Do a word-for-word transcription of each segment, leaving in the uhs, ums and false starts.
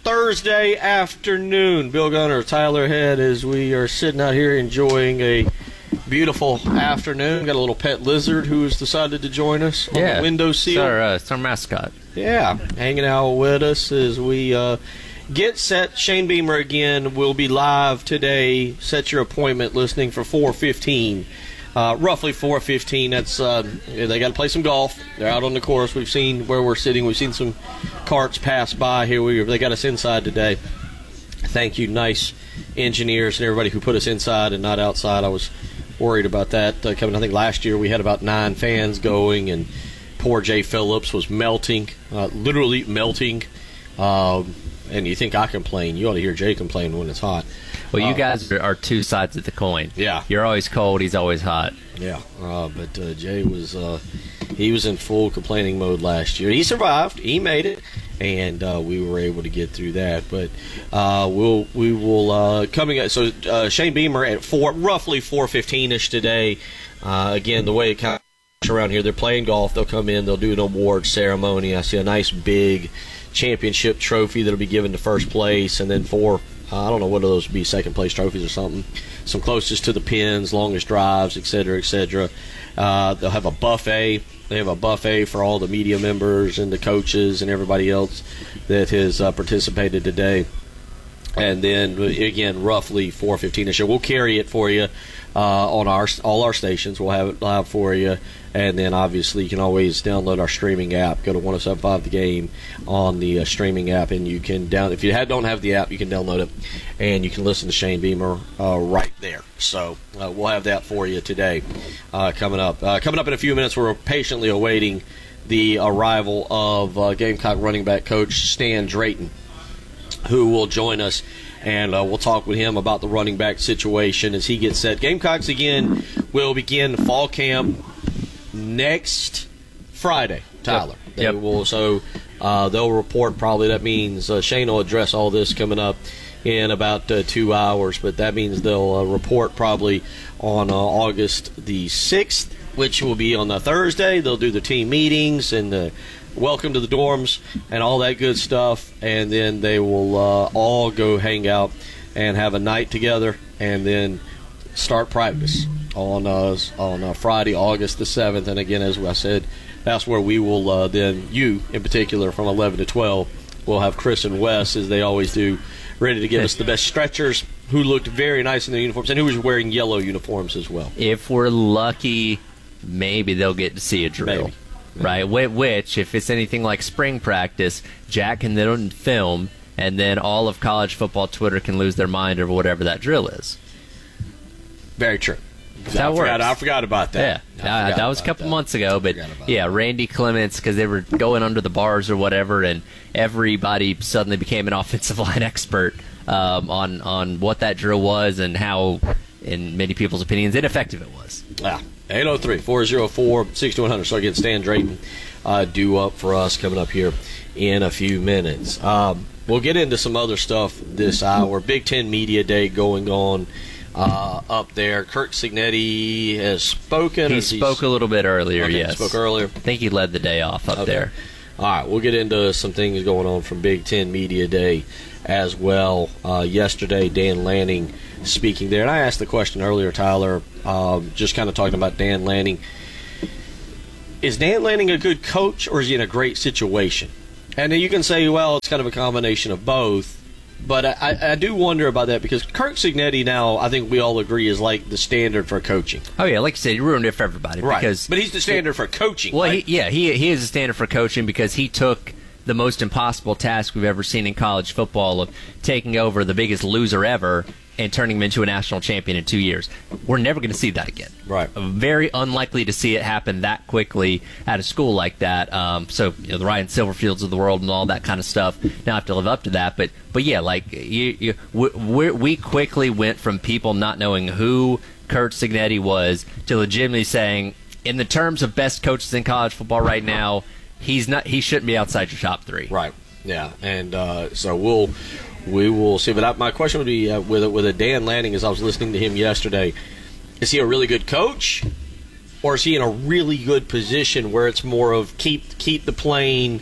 Thursday afternoon. Bill Gunner, Tyler Head, as we are sitting out here enjoying a beautiful afternoon. Got a little pet lizard who has decided to join us on yeah. the windowsill. It's our, uh, it's our mascot. Yeah, hanging out with us as we uh, get set. Shane Beamer again will be live today. Set your appointment listening for four fifteen. Uh, roughly four fifteen. That's uh, they got to play some golf. They're out on the course. We've seen where we're sitting. We've seen some carts pass by here. We they got us inside today. Thank you, nice engineers and everybody who put us inside and not outside. I was worried about that uh, coming. I think last year we had about nine fans going, and poor Jay Phillips was melting, uh, literally melting. Um, and you think I complain? You ought to hear Jay complain when it's hot. Well, you uh, guys are, are two sides of the coin. Yeah. You're always cold. He's always hot. Yeah. Uh, but uh, Jay was uh, he was in full complaining mode last year. He survived. He made it, and uh, we were able to get through that. But uh, we'll we will uh, coming up. So uh, Shane Beamer at four, roughly four fifteen ish today. Uh, again, the way it kind of around here, they're playing golf. They'll come in. They'll do an award ceremony. I see a nice big championship trophy that'll be given to first place, and then four. Uh, I don't know what those would be, second place trophies or something. Some closest to the pins, longest drives, et cetera, et cetera. Uh, they'll have a buffet. They have a buffet for all the media members and the coaches and everybody else that has uh, participated today. And then, again, roughly four fifteen ish. We'll carry it for you uh, on our all our stations. We'll have it live for you. And then, obviously, you can always download our streaming app. Go to one oh seven point five The Game on the uh, streaming app, and you can down. If you had, don't have the app, you can download it, and you can listen to Shane Beamer uh, right there. So uh, we'll have that for you today uh, coming up. Uh, coming up in a few minutes, we're patiently awaiting the arrival of uh, Gamecock running back coach Stan Drayton, who will join us, and uh, we'll talk with him about the running back situation as he gets set. Gamecocks, again, will begin fall camp next Friday, Tyler. Yep. They Yep. will, so uh, they'll report probably. That means uh, Shane will address all this coming up in about uh, two hours, but that means they'll uh, report probably on uh, August the sixth, which will be on the Thursday. They'll do the team meetings and the welcome to the dorms and all that good stuff, and then they will uh, all go hang out and have a night together, and then start practice on uh, on uh, Friday, August the seventh. And again, as I said, that's where we will uh, then, you in particular, from eleven to twelve, will have Chris and Wes, as they always do, ready to give us the best stretchers, who looked very nice in their uniforms and who was wearing yellow uniforms as well. If we're lucky, maybe they'll get to see a drill. Maybe. Right, which, if it's anything like spring practice, Jack can then film, and then all of college football Twitter can lose their mind over whatever that drill is. Very true. That I, works. forgot, I forgot about that. Yeah, uh, that was a couple that. months ago, but yeah, that. Randy Clements, because they were going under the bars or whatever, and everybody suddenly became an offensive line expert um, on, on what that drill was and how, in many people's opinions, ineffective it was. Yeah. eight oh three, four oh four, six two one hundred. So again, Stan Drayton uh, due up for us coming up here in a few minutes. Um, we'll get into some other stuff this hour. Big Ten Media Day going on uh, up there. Kirk Cignetti has spoken. He spoke a little bit earlier, okay, yes. spoke earlier. I think he led the day off up okay. there. All right, we'll get into some things going on from Big Ten Media Day as well. Uh, yesterday, Dan Lanning speaking there. And I asked the question earlier, Tyler, um, just kind of talking about Dan Lanning. Is Dan Lanning a good coach, or is he in a great situation? And then you can say, well, it's kind of a combination of both. But I, I do wonder about that, because Kirk Cignetti now, I think we all agree, is like the standard for coaching. Oh, yeah, like you said, he ruined it for everybody. Right, because but he's the standard for coaching. Well, right? he, yeah, he, he is a standard for coaching because he took the most impossible task we've ever seen in college football of taking over the biggest loser ever and turning him into a national champion in two years. We're never going to see that again. Right. Very unlikely to see it happen that quickly at a school like that. Um, so, you know, the Ryan Silverfields of the world and all that kind of stuff now have to live up to that. But, but yeah, like, you, you, we, we quickly went from people not knowing who Kurt Cignetti was to legitimately saying, in the terms of best coaches in college football right now, he's not. He shouldn't be outside your top three. Right. Yeah. And uh, so we'll we will see. But I, my question would be uh, with with a Dan Lanning, as I was listening to him yesterday, is he a really good coach, or is he in a really good position where it's more of keep keep the plane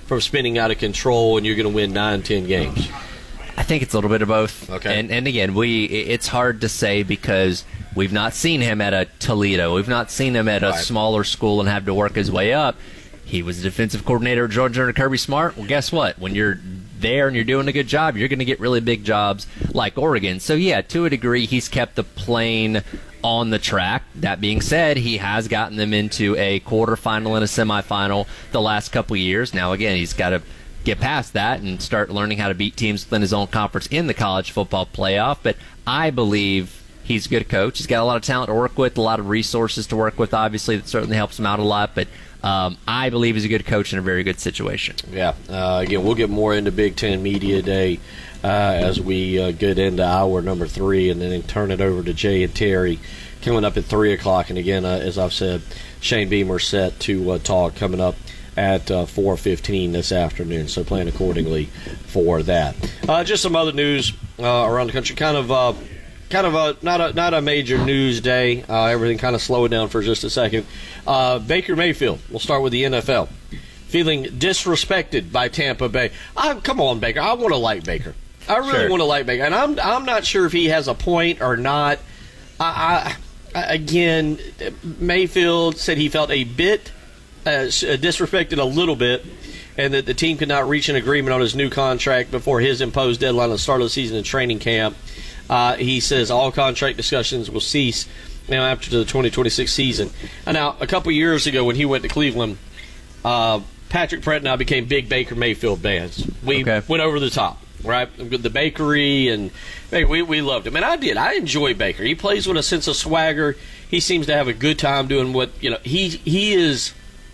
from spinning out of control and you're going to win nine, ten games? I think it's a little bit of both. Okay. And, and again, we it's hard to say because we've not seen him at a Toledo. We've not seen him at a right. smaller school and have to work his way up. He was a defensive coordinator at Georgia under Kirby Smart. Well, guess what? When you're there and you're doing a good job, you're going to get really big jobs like Oregon. So, yeah, to a degree, he's kept the plane on the track. That being said, he has gotten them into a quarterfinal and a semifinal the last couple of years. Now, again, he's got to get past that and start learning how to beat teams within his own conference in the college football playoff. But I believe he's a good coach. He's got a lot of talent to work with, a lot of resources to work with, obviously. That certainly helps him out a lot. But um, I believe he's a good coach in a very good situation. Yeah. Uh, again, we'll get more into Big Ten Media Day uh, as we uh, get into hour number three and then turn it over to Jay and Terry coming up at three o'clock. And again, uh, as I've said, Shane Beamer set to uh, talk coming up at uh, four fifteen this afternoon, so plan accordingly for that. Uh, just some other news uh, around the country. Kind of, uh, kind of a not a not a major news day. Uh, everything kind of slowed down for just a second. Uh, Baker Mayfield. We'll start with the N F L. Feeling disrespected by Tampa Bay. I, come on, Baker. I want to like Baker. I really Sure. want to like Baker, and I'm I'm not sure if he has a point or not. I, I again, Mayfield said he felt a bit. Uh, disrespected a little bit, and that the team could not reach an agreement on his new contract before his imposed deadline at the start of the season in training camp. Uh, he says all contract discussions will cease now after the twenty twenty-six season. And now, a couple years ago when he went to Cleveland, uh, Patrick Pratt and I became big Baker Mayfield fans. We Okay. went over the top, right? The bakery, and hey, we, we loved him. And I did. I enjoy Baker. He plays with a sense of swagger. He seems to have a good time doing what, you know, he he is,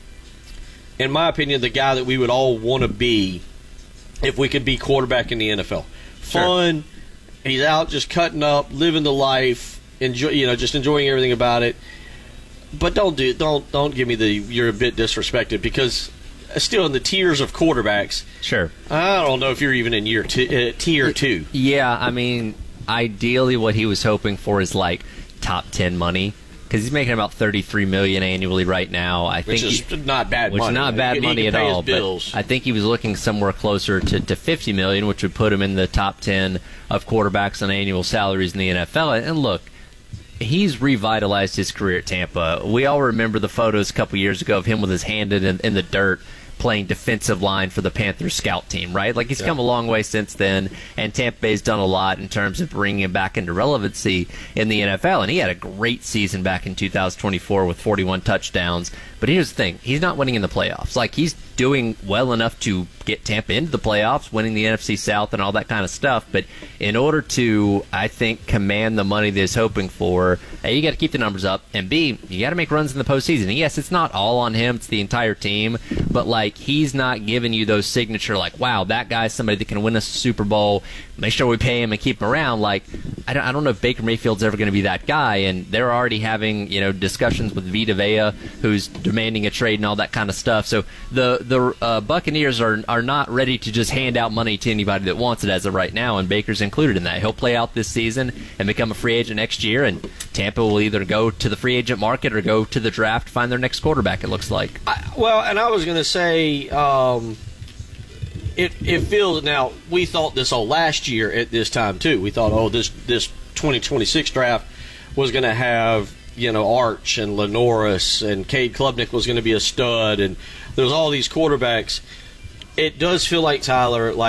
in my opinion, the guy that we would all want to be if we could be quarterback in the N F L. Fun. Sure. He's out just cutting up, living the life, enjoy, you know, just enjoying everything about it. But don't do don't don't give me the you're a bit disrespected, because still in the tiers of quarterbacks. Sure. I don't know if you're even in year two, uh, tier two. Yeah, I mean, ideally, what he was hoping for is like top ten money. Because he's making about thirty-three million dollars annually right now. I Which think is he, not bad which money. is not bad He- he money can at pay his all. bills. But I think he was looking somewhere closer to, to fifty million dollars, which would put him in the top ten of quarterbacks on annual salaries in the N F L. And look, he's revitalized his career at Tampa. We all remember the photos a couple years ago of him with his hand in, in the dirt playing defensive line for the Panthers scout team, right? Like, he's Yeah. come a long way since then, and Tampa Bay's done a lot in terms of bringing him back into relevancy in the N F L, and he had a great season back in two thousand twenty-four with forty-one touchdowns. But here's the thing, he's not winning in the playoffs. Like, he's doing well enough to get Tampa into the playoffs, winning the N F C South and all that kind of stuff, but in order to, I think, command the money that he's hoping for, A, you got to keep the numbers up, and B, you got to make runs in the postseason. And yes, it's not all on him, it's the entire team, but, like, he's not giving you those signature, like, wow, that guy's somebody that can win us a Super Bowl, make sure we pay him and keep him around. Like, I don't, I don't know if Baker Mayfield's ever going to be that guy, and they're already having, you know, discussions with Vita Vea, who's demanding a trade and all that kind of stuff. So the the uh, Buccaneers are are not ready to just hand out money to anybody that wants it as of right now, and Baker's included in that. He'll play out this season and become a free agent next year, and Tampa will either go to the free agent market or go to the draft to find their next quarterback, it looks like. I, well, and I was going to say, um, it it feels, now, we thought this all last year at this time, too. We thought, oh, this, this twenty twenty-six draft was going to have, you know, Arch and Lenoris, and Cade Klubnik was going to be a stud, and there was all these quarterbacks. It does feel like, Tyler, like